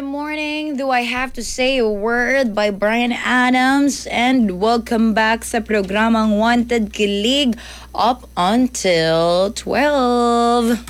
the morning. Do I have to say a word by Brian Adams? And welcome back sa programang Wanted Kilig up until 12.